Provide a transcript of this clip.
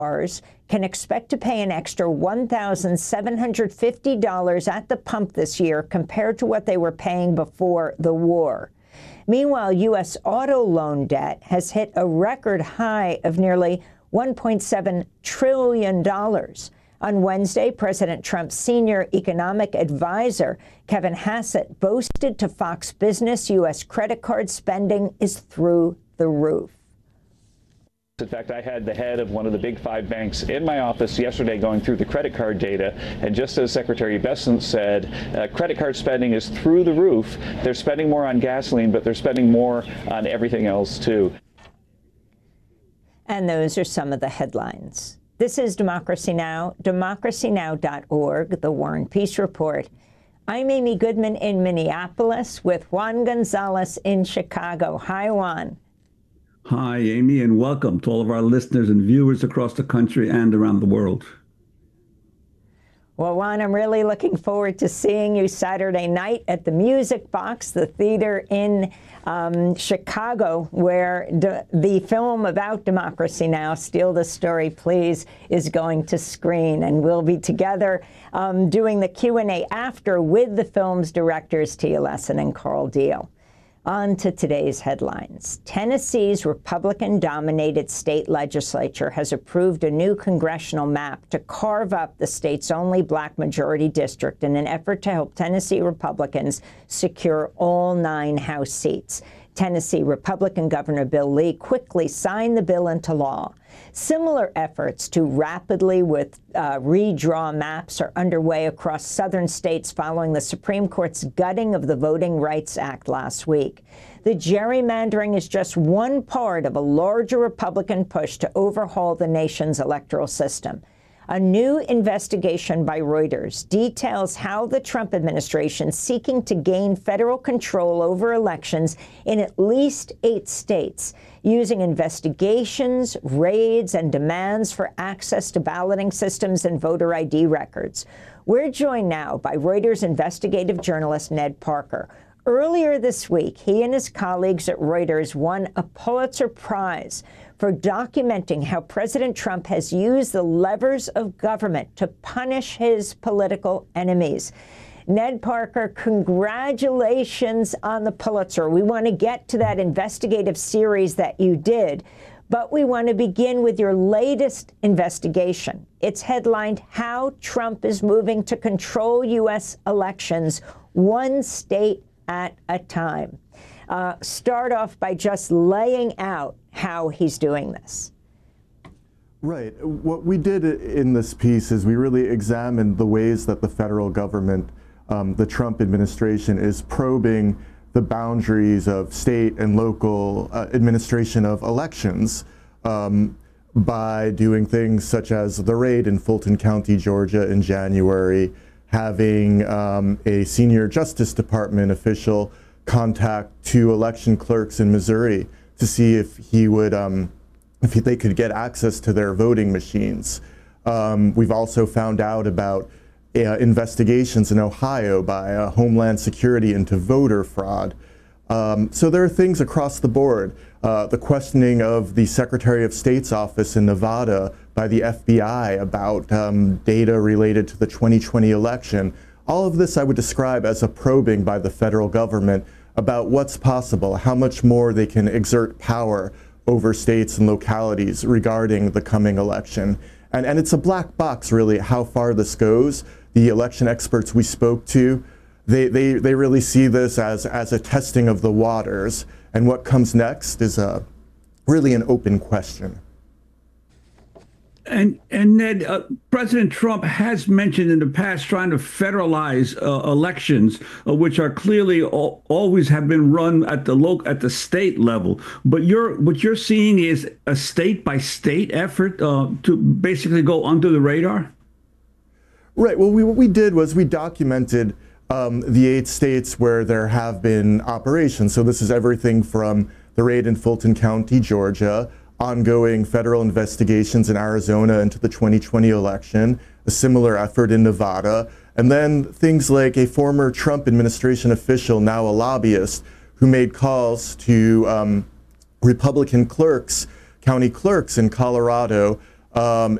cars can expect to pay an extra $1,750 at the pump this year compared to what they were paying before the war. Meanwhile, U.S. auto loan debt has hit a record high of nearly $1.7 trillion. On Wednesday, President Trump's senior economic advisor, Kevin Hassett, boasted to Fox Business U.S. credit card spending is through the roof. In fact, I had the head of one of the big 5 banks in my office yesterday going through the credit card data, and just as Secretary Bessent said, credit card spending is through the roof. They're spending more on gasoline, but they're spending more on everything else, too. And those are some of the headlines. This is Democracy Now!, democracynow.org, the War and Peace Report. I'm Amy Goodman in Minneapolis with Juan Gonzalez in Chicago. Hi, Juan. Hi, Amy, and welcome to all of our listeners and viewers across the country and around the world. Well, Juan, I'm really looking forward to seeing you Saturday night at the Music Box, the theater in Chicago, where the film about Democracy Now!, Steal the Story, Please, is going to screen. And we'll be together doing the Q&A after with the film's directors, Tia Lessin and Carl Deal. On to today's headlines. Tennessee's Republican-dominated state legislature has approved a new congressional map to carve up the state's only black majority district in an effort to help Tennessee Republicans secure all 9 House seats. Tennessee Republican Governor Bill Lee quickly signed the bill into law. Similar efforts to rapidly redraw maps are underway across southern states following the Supreme Court's gutting of the Voting Rights Act last week. The gerrymandering is just one part of a larger Republican push to overhaul the nation's electoral system. A new investigation by Reuters details how the Trump administration is seeking to gain federal control over elections in at least 8 states, using investigations, raids, and demands for access to balloting systems and voter ID records. We're joined now by Reuters investigative journalist Ned Parker. Earlier this week, he and his colleagues at Reuters won a Pulitzer Prize for documenting how President Trump has used the levers of government to punish his political enemies. Ned Parker, congratulations on the Pulitzer. We want to get to that investigative series that you did, but we want to begin with your latest investigation. It's headlined, How Trump is Moving to Control U.S. Elections, One State at a Time. Start off by just laying out how he's doing this. Right. What we did in this piece is we really examined the ways that the federal government, the Trump administration, is probing the boundaries of state and local administration of elections by doing things such as the raid in Fulton County, Georgia in January, having a senior Justice Department official contact 2 election clerks in Missouri to see if he would, if they could get access to their voting machines. We've also found out about investigations in Ohio by Homeland Security into voter fraud. So there are things across the board. The questioning of the Secretary of State's office in Nevada by the FBI about data related to the 2020 election. All of this I would describe as a probing by the federal government about what's possible, how much more they can exert power over states and localities regarding the coming election. And it's a black box, really, how far this goes. The election experts we spoke to, they really see this as a testing of the waters. And what comes next is really an open question. And Ned, President Trump has mentioned in the past trying to federalize elections, which are clearly always have been run at the state level. But what you're seeing is a state by state effort to basically go under the radar. Right. Well, what we did was we documented the 8 states where there have been operations. So this is everything from the raid in Fulton County, Georgia, ongoing federal investigations in Arizona into the 2020 election, a similar effort in Nevada, and then things like a former Trump administration official, now a lobbyist, who made calls to Republican clerks, county clerks in Colorado,